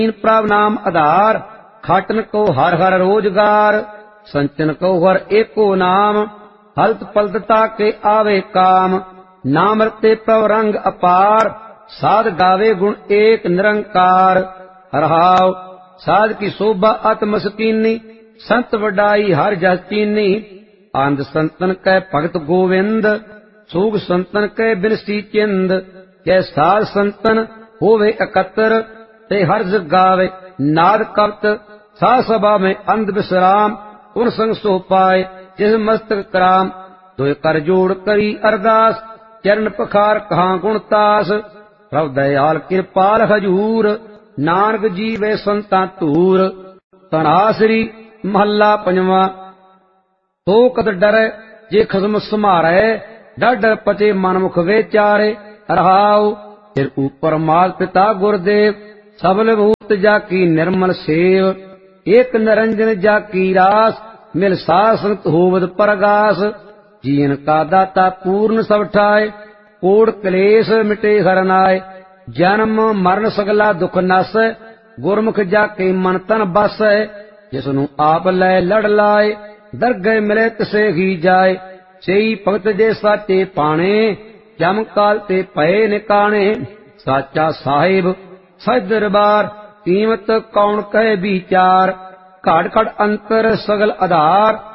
प्रभ नाम आधार, खाटन को हर हर रोजगार, संचन को हर एको नाम, हलत पलटता के आवे काम, नाम रते प्रभ रंग अपार, साध गावे गुण एक निरंकार। हरहाव साध की शोभा आत्म सकीनी, संत वडाई हर जस चीनी, आनंद संतन कै भगत गोविंद, सूग संतन कै बिनसी चिंद, कै साध संतन होवे एकत्र, ते हर जग गावे नाद कवत, सा सभा में अंध विश्राम, उन संग सो पाए जिस मस्तक कराम। दोय कर जोड़ करी अरदास, चरण पखार कहाँ गुणतास, प्रभ दयाल कृपाल हजूर, नानक जीवे संता धूर। तनासरी महला पंजवा। तो कद डरै जे खसम समारै, डर डर पचे मनमुख विचारे। रहाउ फिर ऊपर मात पिता गुरुदेव, सबल भूत जाकी निर्मल सेव, एक निरंजन जाकी रास, मिल साध संगत होवद परगास। जीवन का दाता पूर्ण सब ठाए, कोड़ क्लेश मिटे हर नाय, जन्म मरण सगला दुख नस, गुरमुख जाके मन तन बस। जिसनु आप लै लड़ लाए, दरगह मिले तिसे ही जाए, सेई भगत जे साचे पाणे, जम काल ते पए निकाणे। साचा साहिब सच दरबार, कीमत कौन कहे विचार, घाट घाट अंतर सगल आधार।